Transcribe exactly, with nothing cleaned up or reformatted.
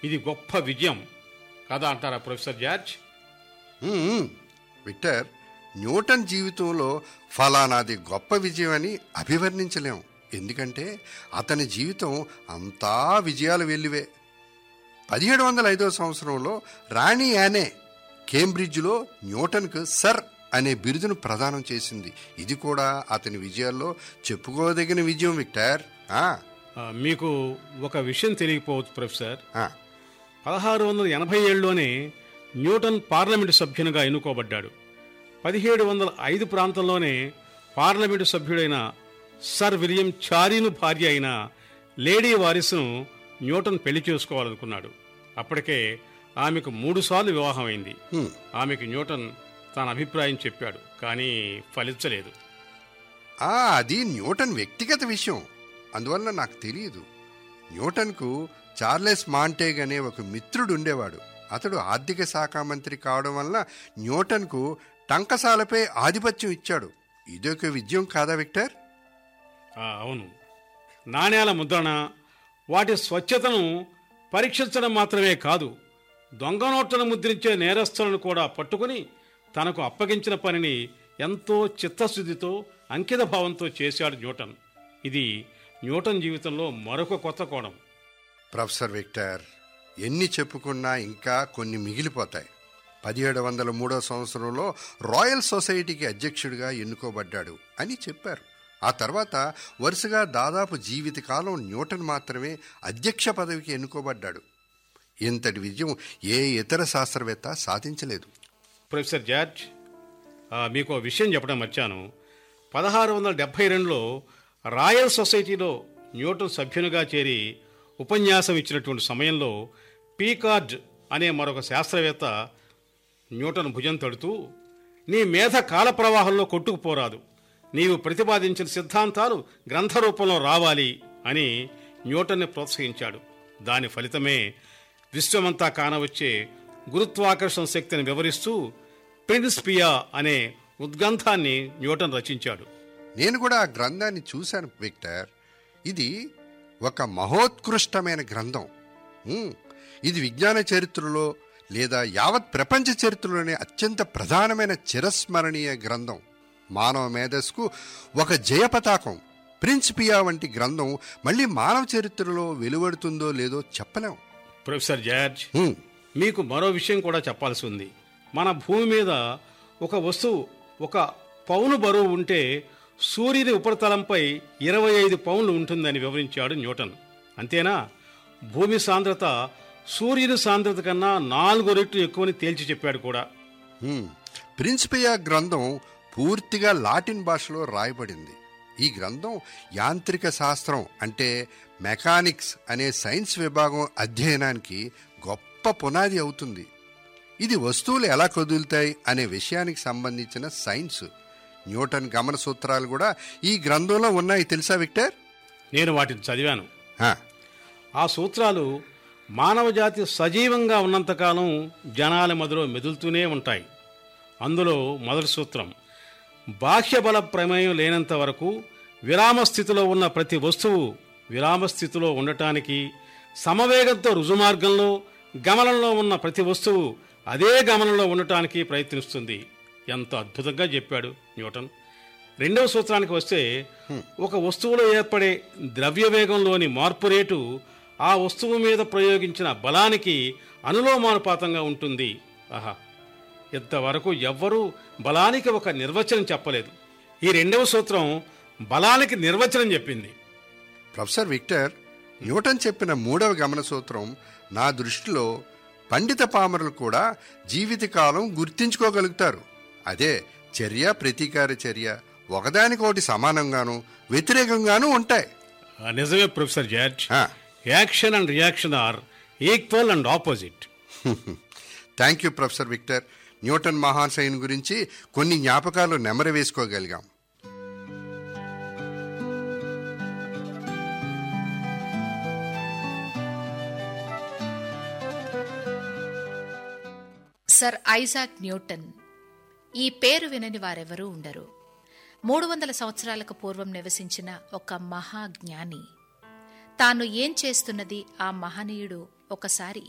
ఇది గొప్ప విజయం కదా అంటారా ప్రొఫెసర్ జార్జ్? మ్మ్. విక్టర్, న్యూటన్ జీవితంలో ఫలానాది గొప్ప విజయం అని అభివర్ణించలేం. ఎందుకంటే అతని జీవితం అంతా విజయాలు వెల్లివే. పదిహేడు వందల ఐదో సంవత్సరంలో రాణి యానే కేంబ్రిడ్జ్లో న్యూటన్కు సర్ అనే బిరుదును ప్రదానం చేసింది. ఇది కూడా అతని విజయాల్లో చెప్పుకోదగిన విజయం విక్టర్. ఆ, ఆ, మీకు ఒక విషయం తెలియకపోవచ్చు ప్రొఫెసర్. ఆ, పదహారు వందల ఎనభై ఏడులోనే న్యూటన్ పార్లమెంటు సభ్యునిగా ఎన్నుకోబడ్డాడు. పదిహేడు వందల ఐదు ప్రాంతంలోనే పార్లమెంటు సభ్యుడైన సర్ విలియం చారీను భార్య అయిన లేడీ వారిస్ను న్యూటన్ పెళ్లి చేసుకోవాలనుకున్నాడు. అప్పటికే ఆమెకు మూడు సార్లు వివాహం అయింది. హ్మ్. ఆమెకు న్యూటన్ తన అభిప్రాయం చెప్పాడు, కానీ ఫలించలేదు. ఆ, అది న్యూటన్ వ్యక్తిగత విషయం, అందువల్ల నాకు తెలియదు. న్యూటన్కు చార్లెస్ మాంటేగ్ అనే ఒక మిత్రుడు ఉండేవాడు. అతడు ఆర్థిక శాఖ మంత్రి కావడం వల్ల న్యూటన్కు టంకసాలపై ఆధిపత్యం ఇచ్చాడు. ఇదొక విజయం కాదా విక్టర్? ఆ, అవును. నాణేల ముద్రణ, వాటి స్వచ్ఛతను పరీక్షించడం మాత్రమే కాదు, దొంగ నోట్లను ముద్రించే నేరస్తులను కూడా పట్టుకుని తనకు అప్పగించిన పనిని ఎంతో చిత్తశుద్ధితో అంకిత భావంతో చేశాడు న్యూటన్. ఇది న్యూటన్ జీవితంలో మరొక కొత్త కోణం. ప్రొఫెసర్ విక్టర్, ఎన్ని చెప్పుకున్నా ఇంకా కొన్ని మిగిలిపోతాయి. పదిహేడు వందల మూడో సంవత్సరంలో రాయల్ సొసైటీకి అధ్యక్షుడిగా ఎన్నుకోబడ్డాడు అని చెప్పారు. ఆ తర్వాత వరుసగా దాదాపు జీవితకాలం న్యూటన్ మాత్రమే అధ్యక్ష పదవికి ఎన్నుకోబడ్డాడు. ఇంతటి విజయం ఏ ఇతర శాస్త్రవేత్త సాధించలేదు. ప్రొఫెసర్ జార్జ్, ఆ, మీకు విషయం చెప్పడం మర్చాను. పదహారు వందల డెబ్భై రెండులో రాయల్ సొసైటీలో న్యూటన్ సభ్యునిగా చేరి ఉపన్యాసం ఇచ్చినటువంటి సమయంలో పీకార్డ్ అనే మరొక శాస్త్రవేత్త న్యూటన్ భుజం తడుతూ, నీ మేధ కాల ప్రవాహంలో కొట్టుకుపోరాదు, నీవు ప్రతిపాదించిన సిద్ధాంతాలు గ్రంథ రూపంలో రావాలి అని న్యూటన్ని ప్రోత్సహించాడు. దాని ఫలితమే విశ్వమంతా కానవచ్చే గురుత్వాకర్షణ శక్తిని వివరిస్తూ ప్రిన్సిపియా అనే ఉద్గ్రంథాన్ని న్యూటన్ రచించాడు. నేను కూడా ఆ గ్రంథాన్ని చూశాను విక్టర్. ఇది ఒక మహోత్కృష్టమైన గ్రంథం. ఉమ్, ఇది విజ్ఞాన చరిత్రలో లేదా యావత్ ప్రపంచ చరిత్రలోనే అత్యంత ప్రధానమైన చిరస్మరణీయ గ్రంథం. మానవ మేధస్సుకు ఒక జయపతాకం. ప్రిన్సిపియా వంటి గ్రంథం మళ్ళీ మానవ చరిత్రలో వెలువడుతుందో లేదో చెప్పలేం. ప్రొఫెసర్ జార్జ్, ఉమ్, మీకు మరో విషయం కూడా చెప్పాల్సి ఉంది. మన భూమి మీద ఒక వస్తువు ఒక పౌను బరువు ఉంటే సూర్యుని ఉపరితలంపై ఇరవై ఐదు పౌండ్లు ఉంటుందని వివరించాడు న్యూటన్. అంతేనా, భూమి సాంద్రత సూర్యుని సాంద్రత కన్నా నాలుగు రెట్లు ఎక్కువని తేల్చి చెప్పాడు కూడా. ఉమ్, ప్రిన్సిపియా గ్రంథం పూర్తిగా లాటిన్ భాషలో రాయబడింది. ఈ గ్రంథం యాంత్రిక శాస్త్రం అంటే మెకానిక్స్ అనే సైన్స్ విభాగం అధ్యయనానికి గొప్ప పునాది అవుతుంది. ఇది వస్తువులు ఎలా కదులుతాయి అనే విషయానికి సంబంధించిన సైన్స్. న్యూటన్ గమన సూత్రాలు కూడా ఈ గ్రంథంలో ఉన్నాయి, తెలుసా విక్టర్? నేను వాటిని చదివాను. ఆ, ఆ సూత్రాలు మానవ జాతి సజీవంగా ఉన్నంతకాలం జనాల మధ్యలో మెదులుతూనే ఉంటాయి. అందులో మొదటి సూత్రం, బాహ్య బల ప్రమేయం లేనంత వరకు విరామ స్థితిలో ఉన్న ప్రతి వస్తువు విరామ స్థితిలో ఉండటానికి, సమవేగంతో రుజుమార్గంలో గమనంలో ఉన్న ప్రతి వస్తువు అదే గమనంలో ఉండటానికి ప్రయత్నిస్తుంది. ఎంత అద్భుతంగా చెప్పాడు న్యూటన్. రెండవ సూత్రానికి వస్తే, ఒక వస్తువులో ఏర్పడే ద్రవ్యవేగంలోని మార్పు రేటు ఆ వస్తువు మీద ప్రయోగించిన బలానికి అనులోమానుపాతంగా ఉంటుంది. ఆహా, ఇంతవరకు ఎవ్వరూ బలానికి ఒక నిర్వచనం చెప్పలేదు. ఈ రెండవ సూత్రం బలానికి నిర్వచనం చెప్పింది. ప్రొఫెసర్ విక్టర్, న్యూటన్ చెప్పిన మూడవ గమన సూత్రం నా దృష్టిలో పండిత పామరులు కూడా జీవితకాలం గుర్తించుకోగలుగుతారు. అదే చర్య ప్రతీకార చర్య ఒకదానికొకటి సమానంగాను వ్యతిరేకంగానూ ఉంటాయి. నిజమే ప్రొఫెసర్ జార్జ్. ఆ, action and reaction are equal and opposite. Thank you professor Victor. Newton మహాశయుని గురించి కొన్ని జ్ఞాపకాలు నెమరు వేసుకోగలిగాం. Sir Isaac Newton. ఈ పేరు వినని వారెవరూ ఉండరు. మూడు వందల సంవత్సరాలకు పూర్వం నివసించిన ఒక మహాజ్ఞాని. తాను ఏం చేస్తున్నది ఆ మహనీయుడు ఒకసారి